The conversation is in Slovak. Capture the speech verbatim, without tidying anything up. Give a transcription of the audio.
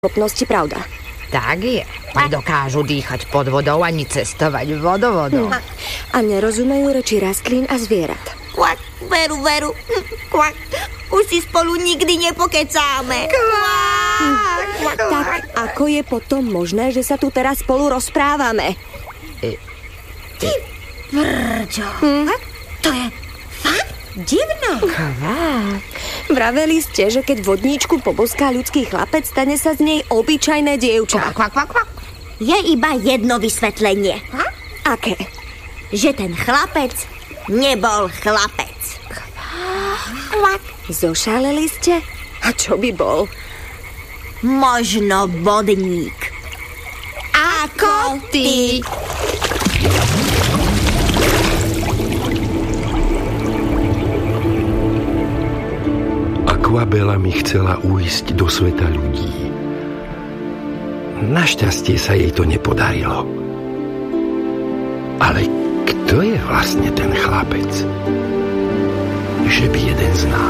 schopnosti, pravda? Tak je. Nedokážu dýchať pod vodou ani cestovať vodovodom. Hm. A nerozumejú reči rastlín a zvierat. Kvak, veru, veru. Kvak. Už si spolu nikdy nepokecáme. Kvak. Hm. Tak ako je potom možné, že sa tu teraz spolu rozprávame? Ty vrďo. Hm? To je fakt divné. Kvak. Vraveli ste, že keď vodníčku poboská ľudský chlapec, stane sa z nej obyčajné dievča. Kvak, kvak, kvak. Je iba jedno vysvetlenie. Ha? Aké? Že ten chlapec nebol chlapec. Kvak. Zošaleli ste? A čo by bol? Možno vodník. Ako ty. Aquabela mi chcela uísť do sveta ľudí. Našťastie sa jej to nepodarilo. Ale kto je vlastne ten chlapec? Že by jeden z nás